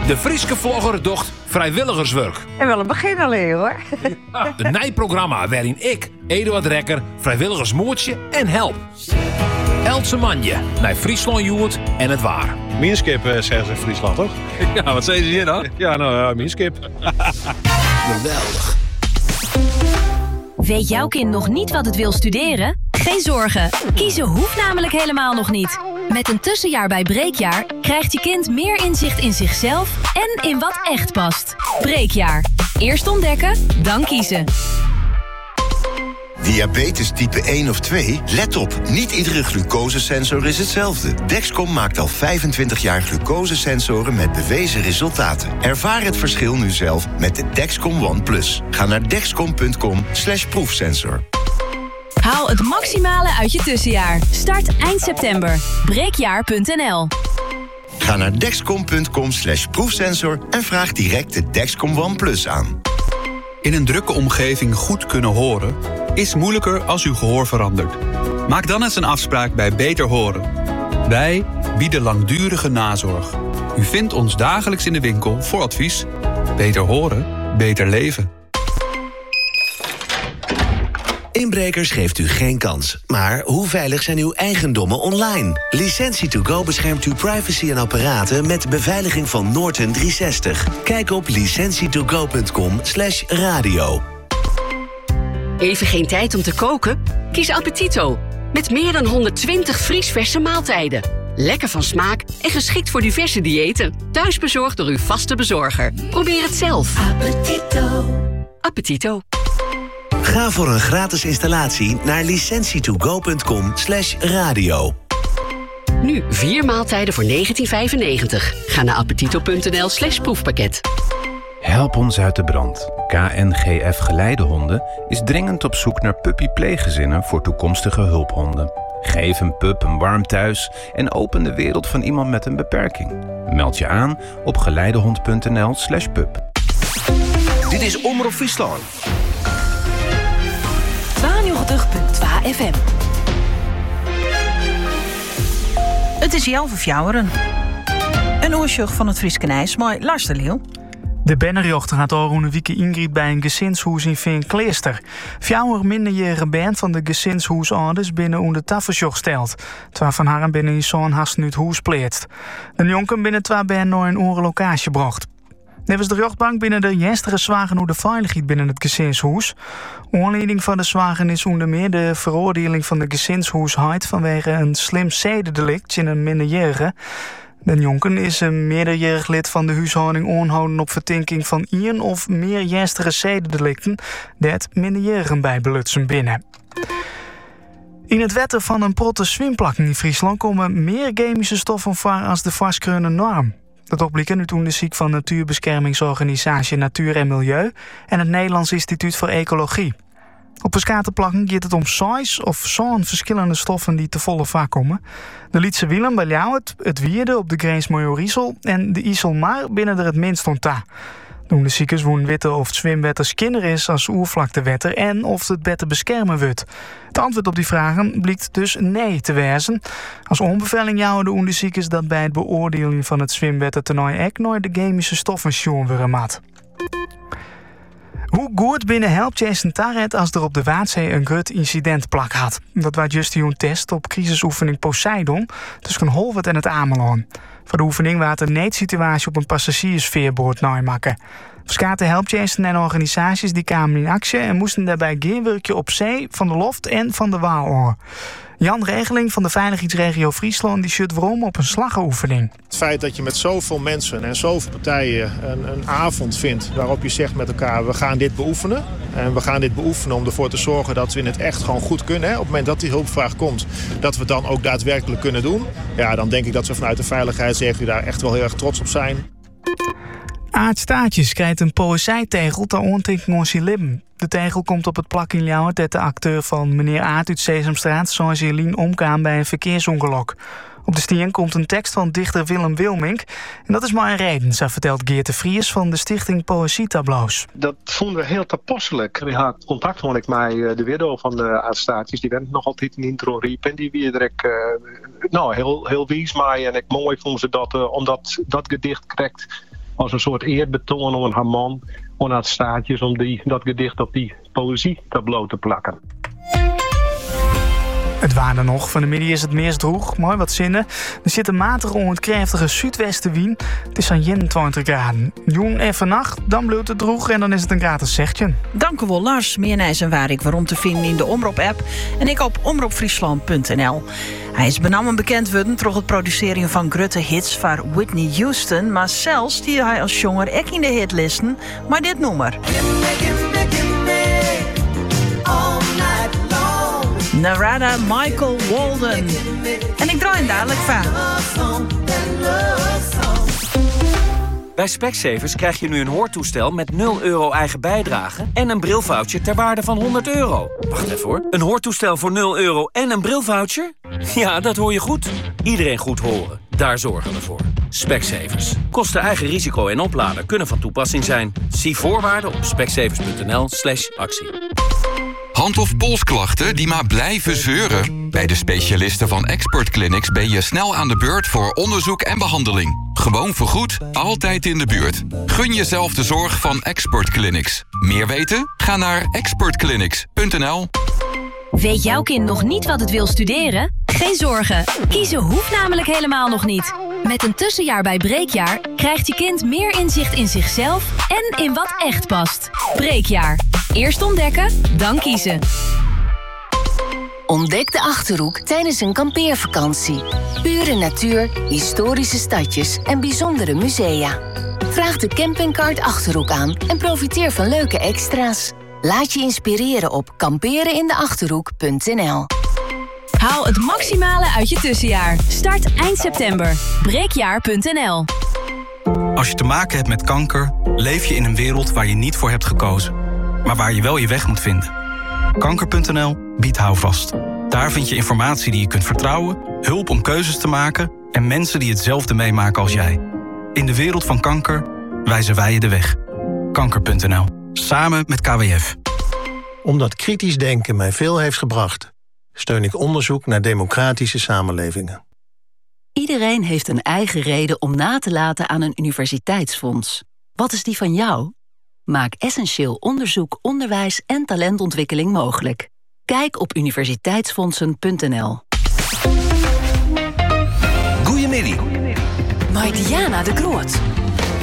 De Frieske vlogger docht vrijwilligerswerk. En wel een begin alleen hoor. Een nijprogramma waarin ik, Eduard Rekker, vrijwilligersmoertje en help. Else Manje, naar Friesland Joert en het waar. Minskip zeggen ze in Friesland, toch? Ja, wat zei ze hier dan? Ja, nou, minskip. Geweldig. Weet jouw kind nog niet wat het wil studeren? Geen zorgen. Kiezen hoeft namelijk helemaal nog niet. Met een tussenjaar bij Breekjaar krijgt je kind meer inzicht in zichzelf en in wat echt past. Breekjaar. Eerst ontdekken, dan kiezen. Diabetes type 1 of 2? Let op, niet iedere glucosesensor is hetzelfde. Dexcom maakt al 25 jaar glucosesensoren met bewezen resultaten. Ervaar het verschil nu zelf met de Dexcom One Plus. Ga naar dexcom.com/proefsensor. Haal het maximale uit je tussenjaar. Start eind september. Breekjaar.nl. Ga naar dexcom.com/proefsensor en vraag direct de Dexcom One Plus aan. In een drukke omgeving goed kunnen horen is moeilijker als uw gehoor verandert. Maak dan eens een afspraak bij Beter Horen. Wij bieden langdurige nazorg. U vindt ons dagelijks in de winkel voor advies. Beter horen, beter leven. Inbrekers geeft u geen kans. Maar hoe veilig zijn uw eigendommen online? Licentie2Go beschermt uw privacy en apparaten met de beveiliging van Norton 360. Kijk op licentietogo.com/radio. Even geen tijd om te koken? Kies Appetito. Met meer dan 120 vriesverse maaltijden. Lekker van smaak en geschikt voor diverse diëten. Thuisbezorgd door uw vaste bezorger. Probeer het zelf. Appetito. Appetito. Ga voor een gratis installatie naar licentietogo.com/radio. Nu 4 maaltijden voor €19,95. Ga naar appetito.nl/proefpakket. Help ons uit de brand. KNGF Geleidehonden is dringend op zoek naar puppypleeggezinnen voor toekomstige hulphonden. Geef een pup een warm thuis en open de wereld van iemand met een beperking. Meld je aan op geleidehond.nl/pup. Dit is Omroep Friesland. 92.2 FM. Het is Jan van Fjouweren. Een oorslag van het Frieske Nijs, maar Lars de Leeuw. De bannerjocht gaat al een week ingriep bij een gezinshuis in Veenkleester. 4 minderjarige band van de gezinshuisouders binnen onder tafelsjocht stelt. 2 van haar binnen in zo'n hast nu het huis pleert. De jonken binnen 2 band naar een andere locatie gebracht. Nevens de rechtbank binnen de jestere zwagen hoe de veiligheid binnen het gezinshuis. Aanleiding van de zwagen is onder meer de veroordeling van de gezinshuisheid vanwege een slim zedendelict in een minderjarige. De jonken is een meerderjarig lid van de huishouding aanhouden op verdenking van 1 of meer jestere zedendelicten dat minderjarigen bij belutsen binnen. In het wetten van een protte zwemplakken in Friesland komen meer chemische stoffen voor als de vastkreunde norm. Dat opblikken nu toen de ziek van natuurbeschermingsorganisatie Natuur en Milieu en het Nederlands Instituut voor Ecologie. Op verskatenplakken gaat het om 6 of zo'n verschillende stoffen die te volle vaak komen. De Lietse Wielen bij Ljouwert, het Wierde op de grens Mojo-Riesel en de IJsselmaar binnen er het minst ontdaan. Doen de ziekers woen witte of het zwemwetter skinner is als oervlaktewetter en of het beter beschermen wordt. Het antwoord op die vragen blijkt dus nee te wijzen. Als onbeveling jouwen de onderzoekers dat bij het beoordelen van het zwemwettertoernooi ook nooit de chemische stoffen sjoen weer mat. Hoe goed binnen helpt Jason Tarret als er op de Waadzee een groot incident plak had? Dat was juist een test op crisisoefening Poseidon tussen Holwert en het Ameland. Voor de oefening was er een situatie op een passagiersveerboord namaken. Verschillende helpt Jason en organisaties die kwamen in actie en moesten daarbij geerwerkje op zee, van de loft en van de Waal. Jan Regeling van de veiligheidsregio Friesland die shut waarom op een slaggenoefening. Het feit dat je met zoveel mensen en zoveel partijen een avond vindt waarop je zegt met elkaar, we gaan dit beoefenen. En we gaan dit beoefenen om ervoor te zorgen dat we in het echt gewoon goed kunnen. Op het moment dat die hulpvraag komt, dat we het dan ook daadwerkelijk kunnen doen. Ja, dan denk ik dat we vanuit de veiligheidsregio daar echt wel heel erg trots op zijn. Aart Staartjes krijgt een poëzijtegel ter ontdekking onze lippen. De tegel komt op het plak in Ljouwert dat de acteur van Meneer Aart uit Sesamstraat, zoals Jelien, omkwam bij een verkeersongeluk. Op de stien komt een tekst van dichter Willem Wilmink. En dat is maar een reden, zo vertelt Geert de Vries van de stichting Poëzietableaus. Dat vonden we heel toepasselijk. We hadden contact met de widow van de Aart Staartjes. Die werd nog altijd in intro riep. En die weer direct heel wies mij. En ik mooi vond ze dat, omdat dat gedicht krijgt als een soort eerbetoon aan haar man, aan haar staartjes, om dat gedicht op die poëzietableau te plakken. Het waarde nog. Van de middag is het meest droog. Mooi wat zinnen. Er zit een matige onkrachtige zuidwestenwind. Het is aan 21 graden. Joen en vannacht, dan blijft het droog en dan is het een gratis zegtje. Dank u wel, Lars. Meer nijs en waar ik waarom te vinden in de Omroep-app. En ik op omroepfriesland.nl. Hij is benammen bekend worden door het produceren van grote hits van Whitney Houston. Maar zelfs die hij als jonger ook in de hitlisten. Maar dit nummer. Narada Michael Walden. En ik draai hem dadelijk van. Bij Specsavers krijg je nu een hoortoestel met 0 euro eigen bijdrage en een brilvoucher ter waarde van €100. Wacht even hoor. Een hoortoestel voor 0 euro en een brilvoucher? Ja, dat hoor je goed. Iedereen goed horen. Daar zorgen we voor. Specsavers. Kosten eigen risico en opladen kunnen van toepassing zijn. Zie voorwaarden op specsavers.nl/actie. Hand- of polsklachten die maar blijven zeuren? Bij de specialisten van Expert Clinics ben je snel aan de beurt voor onderzoek en behandeling. Gewoon vergoed, altijd in de buurt. Gun jezelf de zorg van Expert Clinics. Meer weten? Ga naar expertclinics.nl. Weet jouw kind nog niet wat het wil studeren? Geen zorgen. Kiezen hoeft namelijk helemaal nog niet. Met een tussenjaar bij Breekjaar krijgt je kind meer inzicht in zichzelf en in wat echt past. Breekjaar. Eerst ontdekken, dan kiezen. Ontdek de Achterhoek tijdens een kampeervakantie. Pure natuur, historische stadjes en bijzondere musea. Vraag de campingkaart Achterhoek aan en profiteer van leuke extra's. Laat je inspireren op kamperenindeachterhoek.nl. Haal het maximale uit je tussenjaar. Start eind september. Breekjaar.nl. Als je te maken hebt met kanker, leef je in een wereld waar je niet voor hebt gekozen. Maar waar je wel je weg moet vinden. Kanker.nl biedt houvast. Daar vind je informatie die je kunt vertrouwen, hulp om keuzes te maken en mensen die hetzelfde meemaken als jij. In de wereld van kanker wijzen wij je de weg. Kanker.nl. Samen met KWF. Omdat kritisch denken mij veel heeft gebracht, steun ik onderzoek naar democratische samenlevingen. Iedereen heeft een eigen reden om na te laten aan een universiteitsfonds. Wat is die van jou? Maak essentieel onderzoek, onderwijs en talentontwikkeling mogelijk. Kijk op universiteitsfondsen.nl. Goedemiddag. Met Diana de Groot.